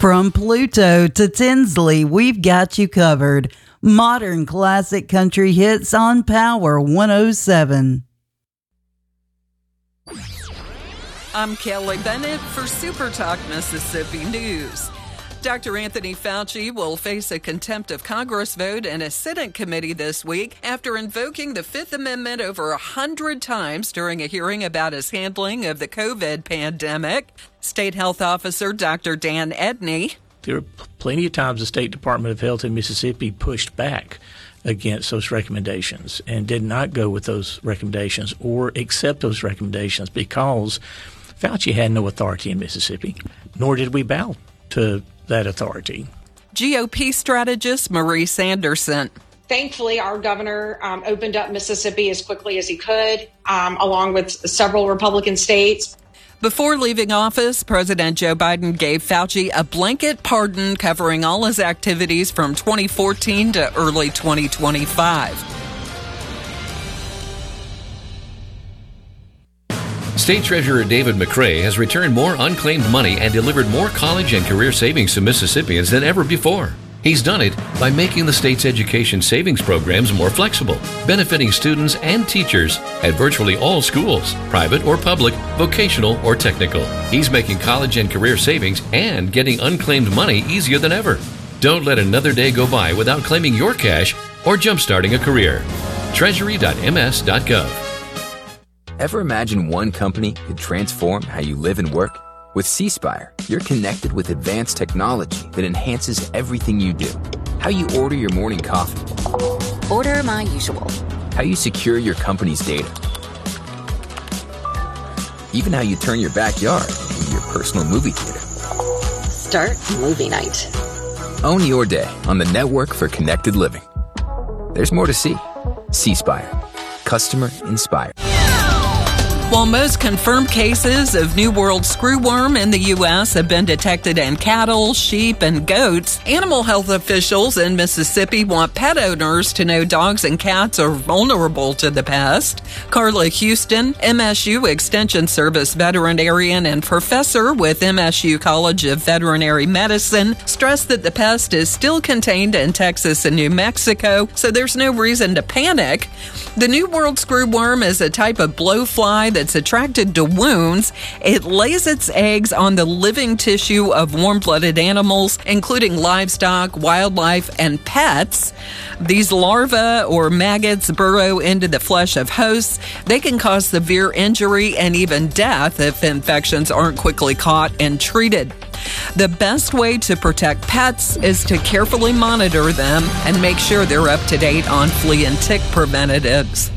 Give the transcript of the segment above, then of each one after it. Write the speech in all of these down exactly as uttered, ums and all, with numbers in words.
From Pluto to Tinsley, we've got you covered. Modern classic country hits on Power one oh seven. I'm Kelly Bennett for Super Talk Mississippi News. Doctor Anthony Fauci will face a contempt of Congress vote in a Senate committee this week after invoking the Fifth Amendment over a hundred times during a hearing about his handling of the COVID pandemic. State Health Officer Doctor Dan Edney. There were plenty of times the State Department of Health in Mississippi pushed back against those recommendations and did not go with those recommendations or accept those recommendations because Fauci had no authority in Mississippi, nor did we bow to that authority. G O P strategist Marie Sanderson. Thankfully, our governor um, opened up Mississippi as quickly as he could, um, along with several Republican states. Before leaving office, President Joe Biden gave Fauci a blanket pardon covering all his activities from twenty fourteen to early twenty twenty-five. State Treasurer David McRae has returned more unclaimed money and delivered more college and career savings to Mississippians than ever before. He's done it by making the state's education savings programs more flexible, benefiting students and teachers at virtually all schools, private or public, vocational or technical. He's making college and career savings and getting unclaimed money easier than ever. Don't let another day go by without claiming your cash or jumpstarting a career. treasury dot m s dot gov. Ever imagine one company could transform how you live and work? With C Spire, you're connected with advanced technology that enhances everything you do. How you order your morning coffee. Order my usual. How you secure your company's data. Even how you turn your backyard into your personal movie theater. Start movie night. Own your day on the network for connected living. There's more to see. C Spire. Customer inspired. While most confirmed cases of New World screwworm in the U S have been detected in cattle, sheep, and goats, animal health officials in Mississippi want pet owners to know dogs and cats are vulnerable to the pest. Carla Houston, M S U Extension Service veterinarian and professor with M S U College of Veterinary Medicine, stressed that the pest is still contained in Texas and New Mexico, so there's no reason to panic. The New World screwworm is a type of blowfly that's attracted to wounds. It lays its eggs on the living tissue of warm-blooded animals, including livestock, wildlife, and pets. These larvae or maggots burrow into the flesh of hosts. They can cause severe injury and even death if infections aren't quickly caught and treated. The best way to protect pets is to carefully monitor them and make sure they're up to date on flea and tick preventatives.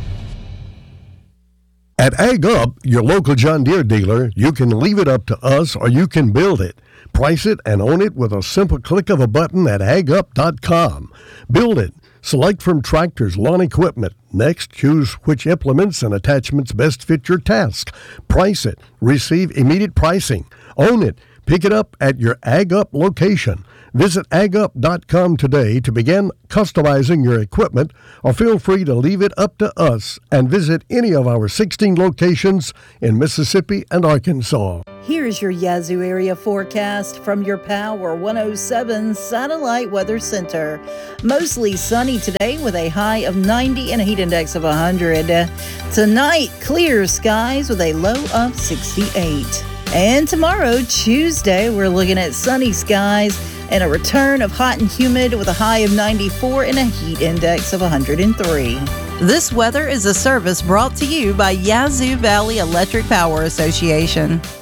At Ag Up, your local John Deere dealer, you can leave it up to us or you can build it. Price it and own it with a simple click of a button at ag up dot com. Build it. Select from tractors, lawn equipment. Next, choose which implements and attachments best fit your task. Price it. Receive immediate pricing. Own it. Pick it up at your Ag Up location. Visit ag up dot com today to begin customizing your equipment, or feel free to leave it up to us and visit any of our sixteen locations in Mississippi and Arkansas. Here's your Yazoo area forecast from your Power one oh seven Satellite Weather Center. Mostly sunny today with a high of ninety and a heat index of one hundred. Tonight, clear skies with a low of sixty-eight. And tomorrow, Tuesday, we're looking at sunny skies and a return of hot and humid with a high of ninety-four and a heat index of one hundred three. This weather is a service brought to you by Yazoo Valley Electric Power Association.